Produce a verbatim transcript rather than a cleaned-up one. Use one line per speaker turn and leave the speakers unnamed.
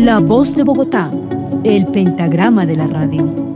La Voz de Bogotá, el pentagrama de la radio.